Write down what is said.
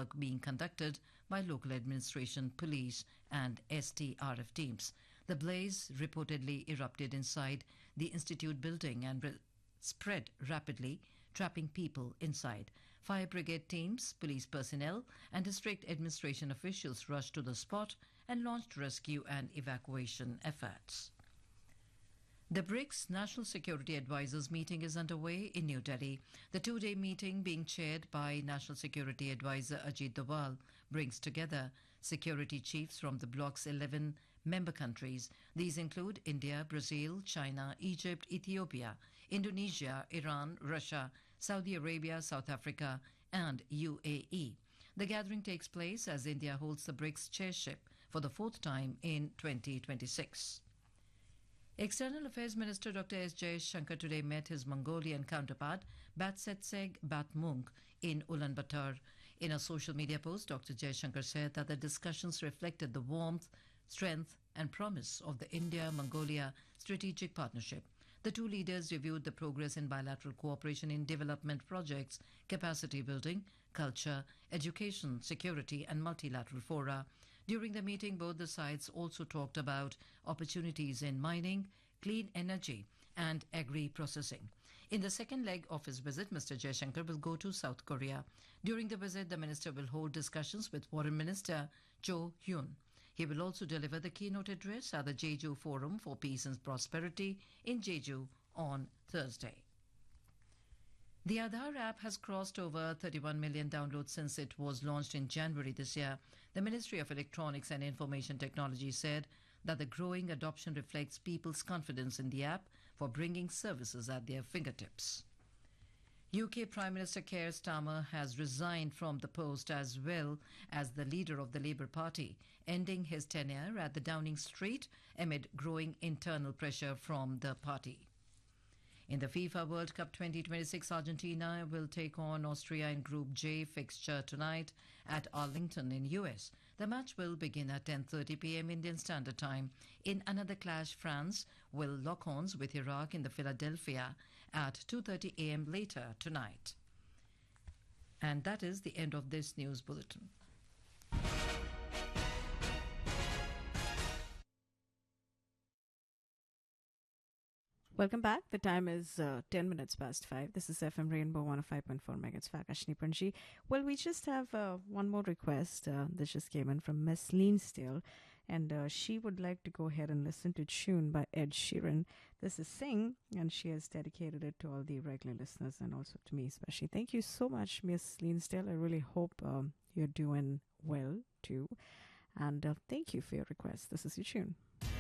work being conducted by local administration, police, and STRF teams. The blaze reportedly erupted inside the institute building and spread rapidly, trapping people inside. Fire brigade teams, police personnel, and district administration officials rushed to the spot and launched rescue and evacuation efforts. The BRICS National Security Advisors meeting is underway in New Delhi. The two-day meeting, being chaired by National Security Advisor Ajit Doval, brings together security chiefs from the bloc's 11 member countries. These include India, Brazil, China, Egypt, Ethiopia, Indonesia, Iran, Russia, Saudi Arabia, South Africa, and UAE. The gathering takes place as India holds the BRICS chairship for the fourth time in 2026. External Affairs Minister Dr. S. Jaishankar today met his Mongolian counterpart Batsetseg Batmung in Ulaanbaatar. In a social media post, Dr. Jaishankar said that the discussions reflected the warmth, strength and promise of the India-Mongolia strategic partnership. The two leaders reviewed the progress in bilateral cooperation in development projects, capacity building, culture, education, security and multilateral fora. During the meeting, both the sides also talked about opportunities in mining, clean energy and agri-processing. In the second leg of his visit, Mr. Jaishankar will go to South Korea. During the visit, the minister will hold discussions with Foreign Minister Cho Hyun. He will also deliver the keynote address at the Jeju Forum for Peace and Prosperity in Jeju on Thursday. The Aadhaar app has crossed over 31 million downloads since it was launched in January this year. The Ministry of Electronics and Information Technology said that the growing adoption reflects people's confidence in the app for bringing services at their fingertips. UK Prime Minister Keir Starmer has resigned from the post as well as the leader of the Labour Party, ending his tenure at the Downing Street amid growing internal pressure from the party. In the FIFA World Cup 2026, Argentina will take on Austria in Group J fixture tonight at Arlington in US. The match will begin at 10:30 p.m. Indian Standard Time. In another clash, France will lock horns with Iraq in the Philadelphia at 2:30 a.m. later tonight. And that is the end of this news bulletin. Welcome back. The time is 10 minutes past 5. This is FM Rainbow 105.4 MHz for Akashni Panji. Well, we just have one more request. This just came in from Miss Leansdale, and she would like to go ahead and listen to Tune by Ed Sheeran. This is Sing, and she has dedicated it to all the regular listeners and also to me especially. Thank you so much, Miss Leansdale. I really hope you're doing well too. And thank you for your request. This is your tune.